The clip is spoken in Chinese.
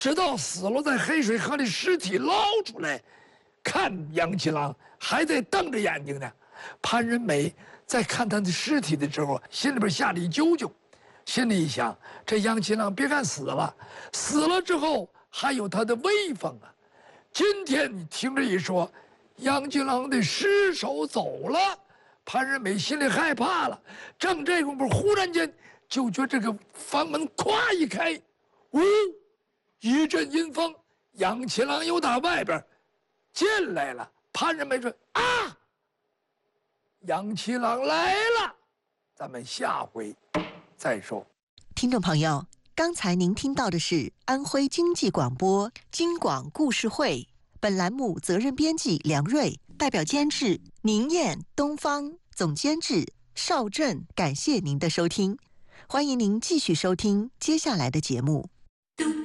直到死了在黑水河里尸体捞出来，看杨七郎还在瞪着眼睛呢。潘仁美在看他的尸体的时候，心里边吓了一揪揪，心里一想，这杨七郎别看死了，死了之后还有他的威风啊。今天你听着一说，杨七郎的尸首走了，潘仁美心里害怕了。正这功夫，忽然间就觉这个房门咵一开，呜，一阵阴风，杨七郎又打外边进来了。潘仁美说：“啊，杨七郎来了。”咱们下回再说。 听众朋友，刚才您听到的是安徽经济广播京广故事会，本栏目责任编辑梁瑞，代表监制宁燕、东方，总监制邵振。感谢您的收听，欢迎您继续收听接下来的节目。